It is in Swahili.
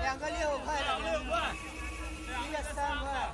2个6块， 两个6块， 一个3块。